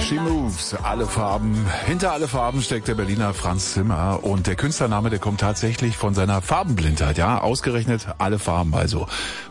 She Moves, alle Farben. Hinter alle Farben steckt der Berliner Franz Zimmer und der Künstlername, der kommt tatsächlich von seiner Farbenblindheit, ja, ausgerechnet alle Farben also.